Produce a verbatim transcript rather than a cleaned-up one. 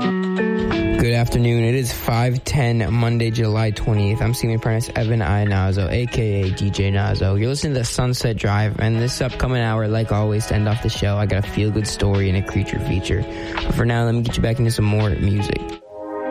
Good afternoon. It is five ten, Monday, July twentieth. I'm Senior Apprentice Evan I. Nazo, a k a. D J Nazo. You're listening to Sunset Drive, and this upcoming hour, like always, to end off the show, I got a feel-good story and a creature feature. But for now, let me get you back into some more music.